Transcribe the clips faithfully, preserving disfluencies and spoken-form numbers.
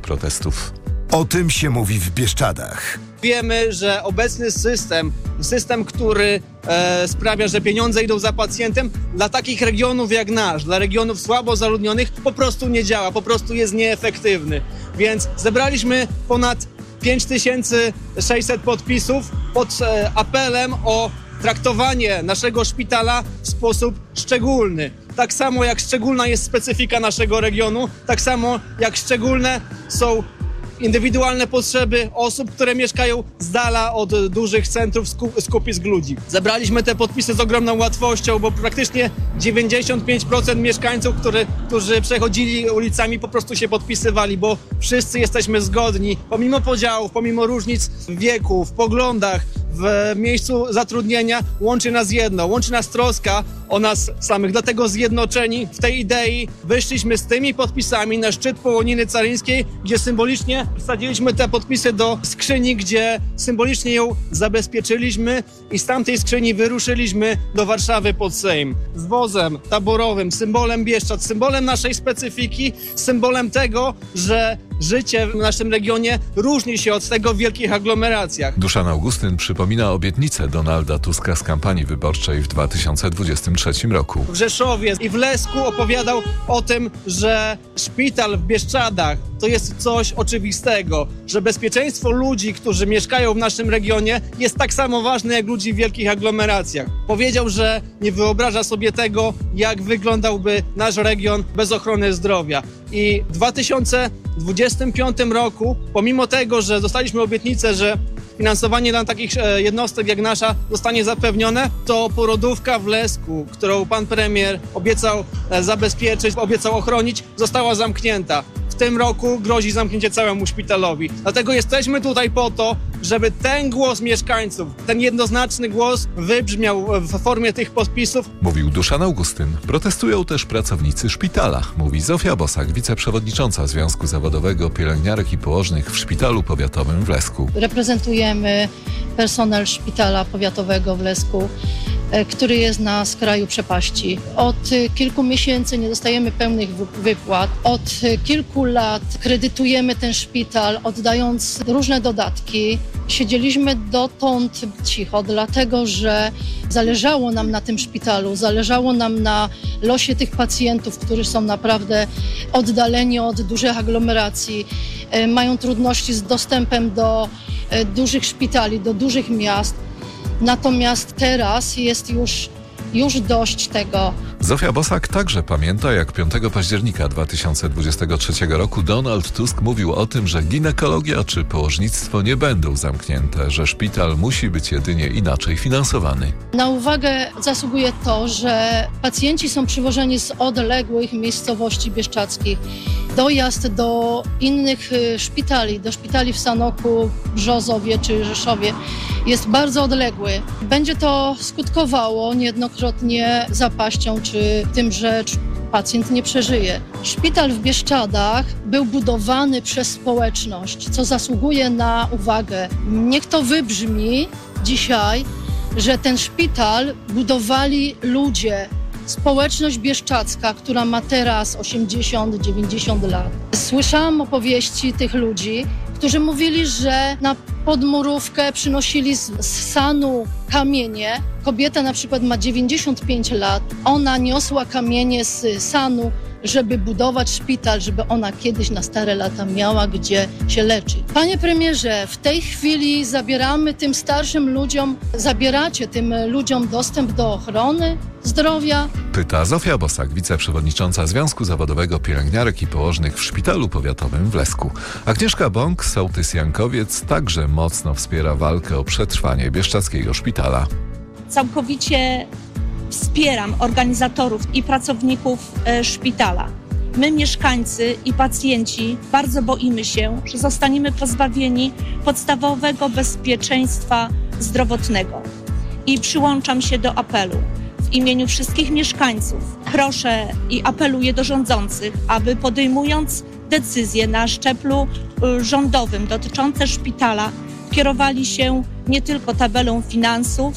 protestów. O tym się mówi w Bieszczadach. Wiemy, że obecny system, system, który e, sprawia, że pieniądze idą za pacjentem, dla takich regionów jak nasz, dla regionów słabo zaludnionych po prostu nie działa, po prostu jest nieefektywny. Więc zebraliśmy ponad pięć tysięcy sześćset podpisów pod e, apelem o traktowanie naszego szpitala w sposób szczególny. Tak samo jak szczególna jest specyfika naszego regionu, tak samo jak szczególne są indywidualne potrzeby osób, które mieszkają z dala od dużych centrów skupisk ludzi. Zebraliśmy te podpisy z ogromną łatwością, bo praktycznie dziewięćdziesiąt pięć procent mieszkańców, który, którzy przechodzili ulicami, po prostu się podpisywali, bo wszyscy jesteśmy zgodni, pomimo podziałów, pomimo różnic w wieku, w poglądach, w miejscu zatrudnienia, łączy nas jedno, łączy nas troska o nas samych. Dlatego zjednoczeni w tej idei wyszliśmy z tymi podpisami na szczyt Połoniny Caryńskiej, gdzie symbolicznie wsadziliśmy te podpisy do skrzyni, gdzie symbolicznie ją zabezpieczyliśmy i z tamtej skrzyni wyruszyliśmy do Warszawy pod Sejm. Z wozem taborowym, symbolem Bieszczad, symbolem naszej specyfiki, symbolem tego, że życie w naszym regionie różni się od tego w wielkich aglomeracjach. Duszan Augustyn przypomina obietnicę Donalda Tuska z kampanii wyborczej w dwa tysiące dwudziestym trzecim roku. W Rzeszowie i w Lesku opowiadał o tym, że szpital w Bieszczadach to jest coś oczywistego, że bezpieczeństwo ludzi, którzy mieszkają w naszym regionie, jest tak samo ważne jak ludzi w wielkich aglomeracjach. Powiedział, że nie wyobraża sobie tego, jak wyglądałby nasz region bez ochrony zdrowia. I w dwa tysiące dwudziestym piątym roku, pomimo tego, że dostaliśmy obietnicę, że finansowanie dla takich jednostek jak nasza zostanie zapewnione, to porodówka w Lesku, którą pan premier obiecał zabezpieczyć, obiecał ochronić, została zamknięta. W tym roku grozi zamknięcie całemu szpitalowi. Dlatego jesteśmy tutaj po to, żeby ten głos mieszkańców, ten jednoznaczny głos wybrzmiał w formie tych podpisów. Mówił Duszan Augustyn. Protestują też pracownicy szpitala, mówi Zofia Bosak, wiceprzewodnicząca Związku Zawodowego Pielęgniarek i Położnych w Szpitalu Powiatowym w Lesku. Reprezentujemy personel Szpitala Powiatowego w Lesku, który jest na skraju przepaści. Od kilku miesięcy nie dostajemy pełnych wypłat. Od kilku lat kredytujemy ten szpital, oddając różne dodatki. Siedzieliśmy dotąd cicho, dlatego że zależało nam na tym szpitalu, zależało nam na losie tych pacjentów, którzy są naprawdę oddaleni od dużych aglomeracji, mają trudności z dostępem do dużych szpitali, do dużych miast. Natomiast teraz jest już, już dość tego. Zofia Bosak także pamięta, jak piątego października dwa tysiące dwudziestego trzeciego roku Donald Tusk mówił o tym, że ginekologia czy położnictwo nie będą zamknięte, że szpital musi być jedynie inaczej finansowany. Na uwagę zasługuje to, że pacjenci są przywożeni z odległych miejscowości bieszczadzkich. Dojazd do innych szpitali, do szpitali w Sanoku, Brzozowie czy Rzeszowie jest bardzo odległy. Będzie to skutkowało niejednokrotnie zapaścią czy tym, że pacjent nie przeżyje. Szpital w Bieszczadach był budowany przez społeczność, co zasługuje na uwagę. Niech to wybrzmi dzisiaj, że ten szpital budowali ludzie, społeczność bieszczadzka, która ma teraz osiemdziesiąt dziewięćdziesiąt lat. Słyszałam opowieści tych ludzi, którzy mówili, że na podmurówkę przynosili z, z sanu kamienie. Kobieta na przykład ma dziewięćdziesiąt pięć lat. Ona niosła kamienie z sanu, żeby budować szpital, żeby ona kiedyś na stare lata miała gdzie się leczyć. Panie premierze, w tej chwili zabieramy tym starszym ludziom, zabieracie tym ludziom dostęp do ochrony zdrowia? Pyta Zofia Bosak, wiceprzewodnicząca Związku Zawodowego Pielęgniarek i Położnych w Szpitalu Powiatowym w Lesku. Agnieszka Bąk, sołtys Jankowiec, także mocno wspiera walkę o przetrwanie bieszczadzkiego szpitala. Całkowicie wspieram organizatorów i pracowników e, szpitala. My, mieszkańcy i pacjenci, bardzo boimy się, że zostaniemy pozbawieni podstawowego bezpieczeństwa zdrowotnego. I przyłączam się do apelu. W imieniu wszystkich mieszkańców proszę i apeluję do rządzących, aby podejmując decyzje na szczeblu y, rządowym dotyczące szpitala, kierowali się nie tylko tabelą finansów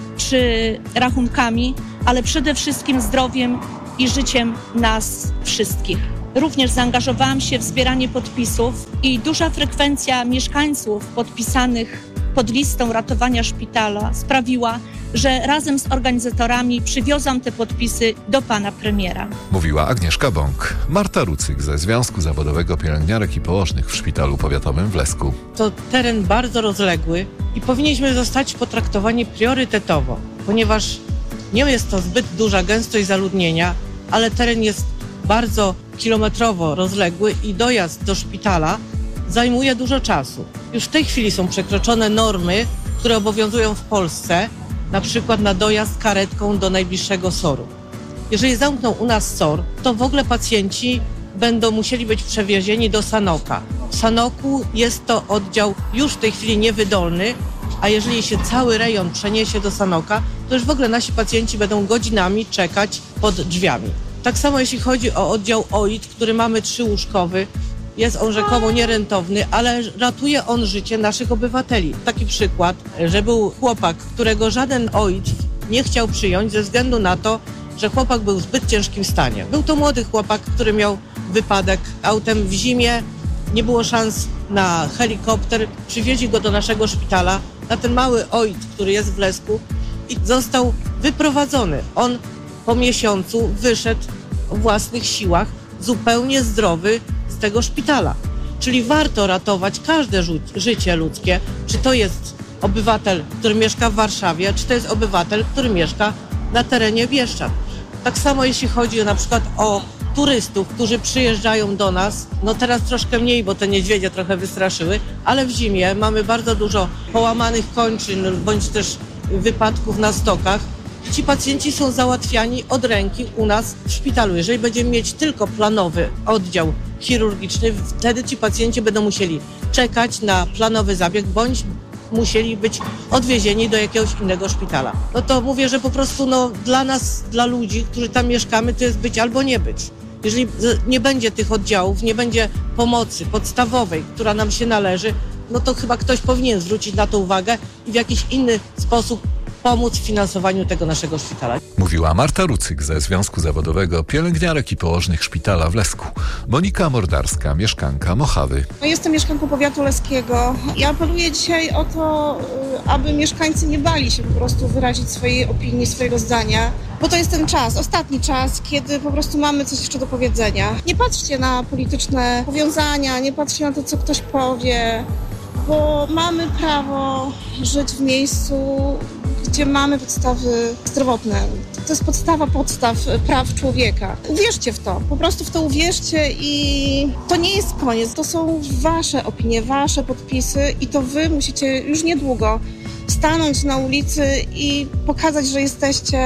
czy rachunkami, ale przede wszystkim zdrowiem i życiem nas wszystkich. również zaangażowałam się w zbieranie podpisów i duża frekwencja mieszkańców podpisanych pod listą ratowania szpitala sprawiła, że razem z organizatorami przywiozłam te podpisy do pana premiera. Mówiła Agnieszka Bąk. Marta Rucyk ze Związku Zawodowego Pielęgniarek i Położnych w Szpitalu Powiatowym w Lesku. To teren bardzo rozległy i powinniśmy zostać potraktowani priorytetowo, ponieważ nie jest to zbyt duża gęstość zaludnienia, ale teren jest bardzo kilometrowo rozległy i dojazd do szpitala zajmuje dużo czasu. Już w tej chwili są przekroczone normy, które obowiązują w Polsce, na przykład na dojazd karetką do najbliższego soru. Jeżeli zamkną u nas sor, to w ogóle pacjenci będą musieli być przewiezieni do Sanoka. W Sanoku jest to oddział już w tej chwili niewydolny, a jeżeli się cały rejon przeniesie do Sanoka, to już w ogóle nasi pacjenci będą godzinami czekać pod drzwiami. Tak samo jeśli chodzi o oddział O I T, który mamy trzyłóżkowy, jest on rzekomo nierentowny, ale ratuje on życie naszych obywateli. Taki przykład, że był chłopak, którego żaden O I T nie chciał przyjąć ze względu na to, że chłopak był w zbyt ciężkim stanie. Był to młody chłopak, który miał wypadek autem w zimie, nie było szans na helikopter, przywieźli go do naszego szpitala, na ten mały O I T, który jest w Lesku i został wyprowadzony. On po miesiącu wyszedł o własnych siłach, zupełnie zdrowy z tego szpitala. Czyli warto ratować każde ży- życie ludzkie, czy to jest obywatel, który mieszka w Warszawie, czy to jest obywatel, który mieszka na terenie Bieszczad. Tak samo jeśli chodzi na przykład o turystów, którzy przyjeżdżają do nas, no teraz troszkę mniej, bo te niedźwiedzie trochę wystraszyły, ale w zimie mamy bardzo dużo połamanych kończyn, bądź też wypadków na stokach. Ci pacjenci są załatwiani od ręki u nas w szpitalu. Jeżeli będziemy mieć tylko planowy oddział chirurgiczny, wtedy ci pacjenci będą musieli czekać na planowy zabieg, bądź musieli być odwiezieni do jakiegoś innego szpitala. No to mówię, że po prostu no, dla nas, dla ludzi, którzy tam mieszkamy, to jest być albo nie być. Jeżeli nie będzie tych oddziałów, nie będzie pomocy podstawowej, która nam się należy, no to chyba ktoś powinien zwrócić na to uwagę i w jakiś inny sposób pomóc w finansowaniu tego naszego szpitala. Mówiła Marta Rucyk ze Związku Zawodowego Pielęgniarek i Położnych Szpitala w Lesku. Monika Mordarska, mieszkanka Mochawy. Jestem mieszkanką powiatu leskiego. Ja apeluję dzisiaj o to, aby mieszkańcy nie bali się po prostu wyrazić swojej opinii, swojego zdania, bo to jest ten czas, ostatni czas, kiedy po prostu mamy coś jeszcze do powiedzenia. Nie patrzcie na polityczne powiązania, nie patrzcie na to, co ktoś powie, bo mamy prawo żyć w miejscu, gdzie mamy podstawy zdrowotne. To jest podstawa podstaw praw człowieka. Uwierzcie w to, po prostu w to uwierzcie i to nie jest koniec. To są wasze opinie, wasze podpisy i to wy musicie już niedługo stanąć na ulicy i pokazać, że jesteście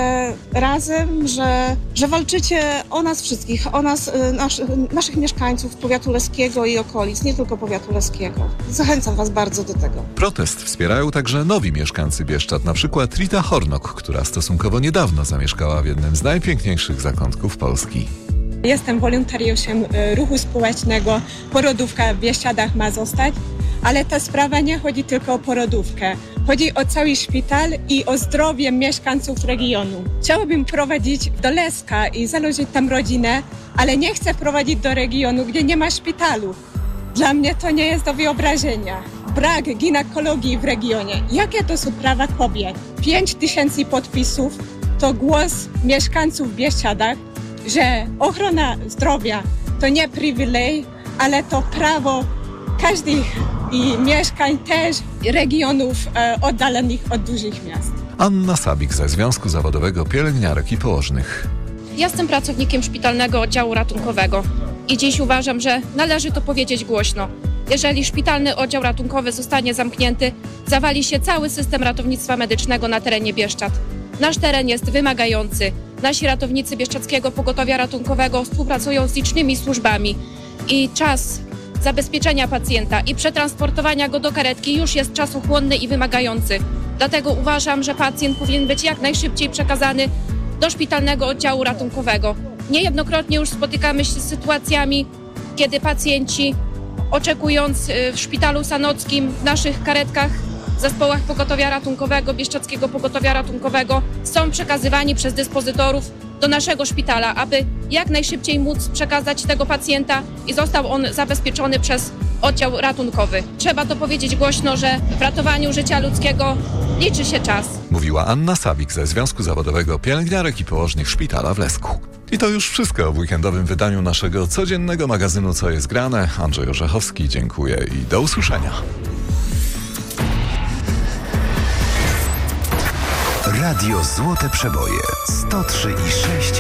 razem, że, że walczycie o nas wszystkich, o nas, nasz, naszych mieszkańców powiatu leskiego i okolic, nie tylko powiatu leskiego. Zachęcam was bardzo do tego. Protest wspierają także nowi mieszkańcy Bieszczad, na przykład Rita Hornok, która stosunkowo niedawno zamieszkała w jednym z najpiękniejszych zakątków Polski. Jestem wolontariuszem ruchu społecznego Porodówka w Bieszczadach ma zostać, ale ta sprawa nie chodzi tylko o porodówkę. Chodzi o cały szpital i o zdrowie mieszkańców regionu. Chciałabym prowadzić do Leska i założyć tam rodzinę, ale nie chcę prowadzić do regionu, gdzie nie ma szpitalu. Dla mnie to nie jest do wyobrażenia. Brak ginekologii w regionie. Jakie to są prawa kobiet? Pięć tysięcy podpisów to głos mieszkańców w Bieszczadach, że ochrona zdrowia to nie przywilej, ale to prawo każdych i mieszkań też regionów e, oddalonych od dużych miast. Anna Sabik ze Związku Zawodowego Pielęgniarek i Położnych. Jestem pracownikiem szpitalnego oddziału ratunkowego i dziś uważam, że należy to powiedzieć głośno. Jeżeli szpitalny oddział ratunkowy zostanie zamknięty, zawali się cały system ratownictwa medycznego na terenie Bieszczad. Nasz teren jest wymagający. Nasi ratownicy Bieszczadzkiego Pogotowia Ratunkowego współpracują z licznymi służbami i czas zabezpieczenia pacjenta i przetransportowania go do karetki już jest czasochłonny i wymagający. Dlatego uważam, że pacjent powinien być jak najszybciej przekazany do szpitalnego oddziału ratunkowego. Niejednokrotnie już spotykamy się z sytuacjami, kiedy pacjenci, oczekując w szpitalu sanockim, w naszych karetkach, w zespołach pogotowia ratunkowego, Bieszczadzkiego Pogotowia Ratunkowego, są przekazywani przez dyspozytorów do naszego szpitala, aby jak najszybciej móc przekazać tego pacjenta i został on zabezpieczony przez oddział ratunkowy. Trzeba to powiedzieć głośno, że w ratowaniu życia ludzkiego liczy się czas. Mówiła Anna Sawik ze Związku Zawodowego Pielęgniarek i Położnych Szpitala w Lesku. I to już wszystko w weekendowym wydaniu naszego codziennego magazynu Co jest grane. Andrzej Orzechowski, dziękuję i do usłyszenia. Radio Złote Przeboje sto trzy i sześć